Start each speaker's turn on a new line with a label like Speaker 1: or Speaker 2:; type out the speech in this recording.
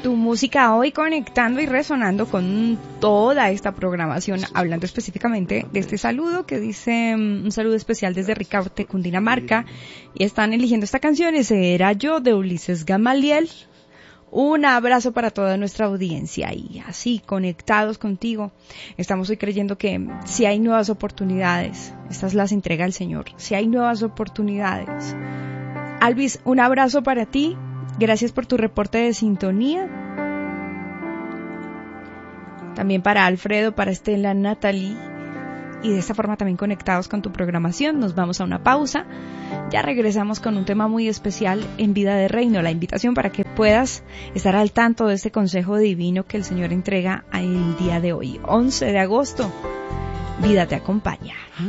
Speaker 1: tu música hoy, conectando y resonando con toda esta programación, hablando específicamente de este saludo que dice un saludo especial desde Ricaurte, Cundinamarca, y están eligiendo esta canción, Ese era yo, de Ulises Gamaliel. Un abrazo para toda nuestra audiencia y así conectados contigo. Estamos hoy creyendo que si hay nuevas oportunidades, estas las entrega el Señor, si hay nuevas oportunidades. Alvis, un abrazo para ti. Gracias por tu reporte de sintonía. También para Alfredo, para Estela, Natalie. Y de esta forma también conectados con tu programación. Nos vamos a una pausa. Ya regresamos con un tema muy especial en Vida de Reino. La invitación para que puedas estar al tanto de este consejo divino que el Señor entrega el día de hoy, 11 de agosto. Vida te acompaña.